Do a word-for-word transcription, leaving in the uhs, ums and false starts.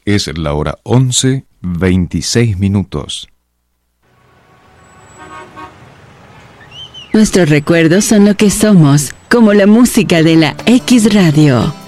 Es la hora once, veintiséis minutos. Nuestros recuerdos son lo que somos, como la música de la X Radio.